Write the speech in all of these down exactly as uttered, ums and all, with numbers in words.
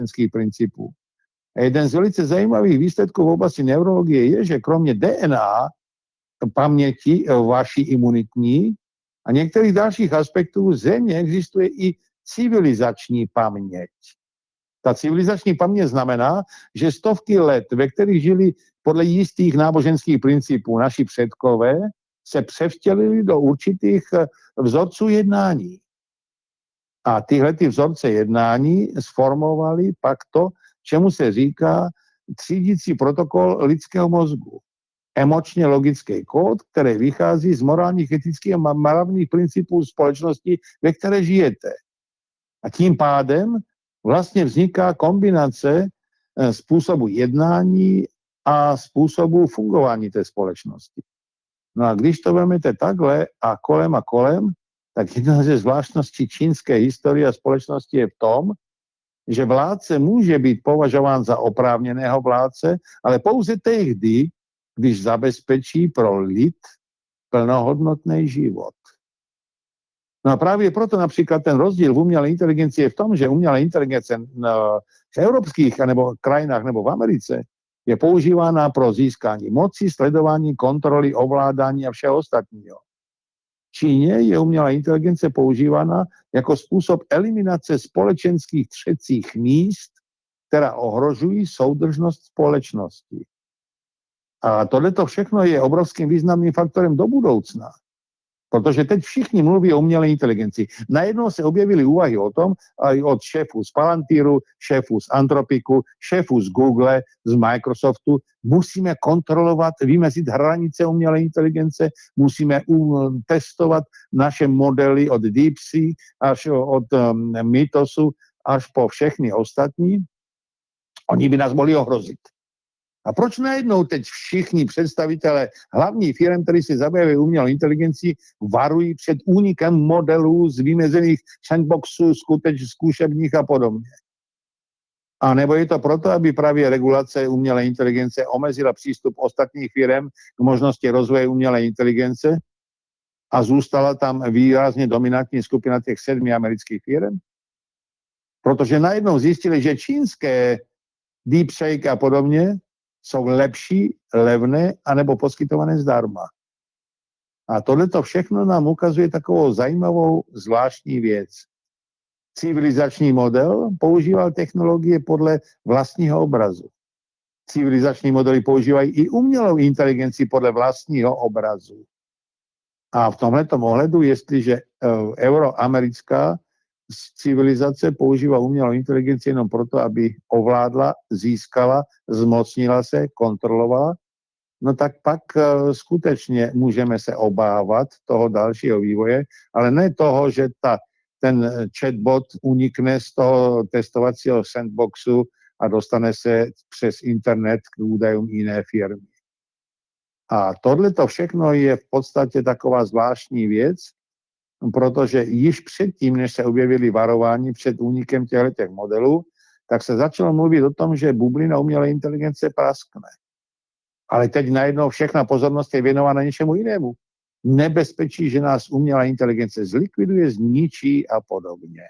společenských principů. A jeden z velice zajímavých výsledků v oblasti neurologie je, že kromě D N A, paměti vaší imunitní a některých dalších aspektů země existuje i civilizační paměť. Ta civilizační paměť znamená, že stovky let, ve kterých žili podle jistých náboženských principů naši předkové, se převtělili do určitých vzorců jednání. A tyhle ty vzorce jednání sformovaly pak to, čemu se říká třídící protokol lidského mozgu. Emočně logický kód, který vychází z morálních, etických a morálních principů společnosti, ve které žijete. A tím pádem vlastně vzniká kombinace způsobu jednání a způsobu fungování té společnosti. No a když to vezmete takhle a kolem a kolem, tak jedna ze zvláštností čínské historie a společnosti je v tom, že vládce může být považován za oprávněného vládce, ale pouze tehdy, když zabezpečí pro lid plnohodnotný život. No a právě proto například ten rozdíl v umělé inteligenci je v tom, že umělá inteligence v evropských nebo krajinách nebo v Americe je používána pro získání moci, sledování, kontroly, ovládání a všeho ostatního. V Číně je umělá inteligence používána jako způsob eliminace společenských třecích míst, která ohrožují soudržnost společnosti. A tohleto všechno je obrovským významným faktorem do budoucna. Protože teď všichni mluví o umělé inteligenci. Najednou se objevily úvahy o tom, aj od šéfů z Palantíru, šéfů z Antropiku, šéfů z Google, z Microsoftu. Musíme kontrolovat, vymezit hranice umělé inteligence, musíme testovat naše modely od DeepSeek až od um, Mythosu až po všechny ostatní. Oni by nás mohli ohrozit. A proč najednou teď všichni představitelé hlavních firm, kteří se zabývají umělou inteligencí, varují před únikem modelů z vymezených sandboxů, skuteč, zkušebních a podobně? A nebo je to proto, aby právě regulace umělé inteligence omezila přístup ostatních firm k možnosti rozvoje umělé inteligence a zůstala tam výrazně dominantní skupina těch sedmi amerických firm? Protože najednou zjistili, že čínské DeepSeek a podobně jsou lepší, levné, anebo poskytované zdarma. A tohleto všechno nám ukazuje takovou zajímavou zvláštní věc. Civilizační model používal technologie podle vlastního obrazu. Civilizační modely používají i umělou inteligenci podle vlastního obrazu. A v tomhletom ohledu, jestliže euroamerická civilizace používá umělou inteligenci jenom proto, aby ovládla, získala, zmocnila se, kontrolovala, no tak pak uh, skutečně můžeme se obávat toho dalšího vývoje, ale ne toho, že ta, ten chatbot unikne z toho testovacího sandboxu a dostane se přes internet k údajům jiné firmy. A tohleto všechno je v podstatě taková zvláštní věc, protože již předtím, než se objevily varování před únikem těchto modelů, tak se začalo mluvit o tom, že bublina umělé inteligence praskne. Ale teď najednou všechna pozornost je věnována něčemu jinému. Nebezpečí, že nás umělá inteligence zlikviduje, zničí a podobně.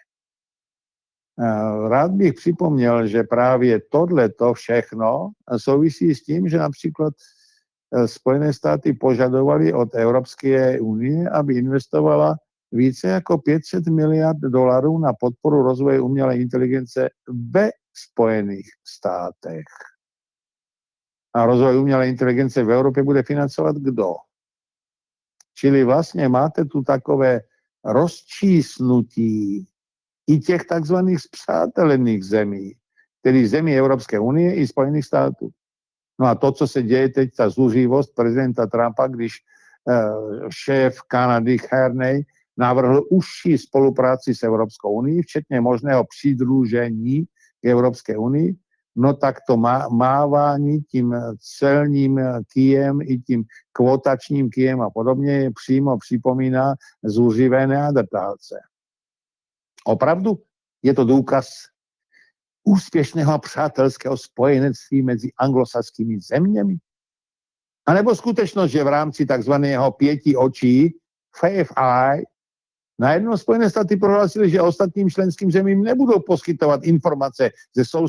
Rád bych připomněl, že právě tohleto všechno souvisí s tím, že například Spojené státy požadovaly od Evropské unie, aby investovala více jako pět set miliard dolarů na podporu rozvoje umělé inteligence ve Spojených státech. A rozvoj umělé inteligence v Evropě bude financovat kdo? Čili vlastně máte tu takové rozčísnutí i těch takzvaných spřátelených zemí, tedy zemí Evropské unie i Spojených států. No a to, co se děje teď, ta zuřivost prezidenta Trumpa, když uh, šéf Kanady Carney navrhl užší spolupráci s Evropskou unii, včetně možného přidružení k Evropské unii, no tak to má, mávání tím celním kijem i tím kvotačním kijem a podobně přímo připomíná zuřivé neandertálce. Opravdu je to důkaz úspěšného přátelského spojenectví mezi anglosaskými zeměmi? A nebo skutečnost, že v rámci takzvaného pěti očí, Five Eye, najednou Spojené státy prohlásily, že ostatním členským zemím nebudou poskytovat informace ze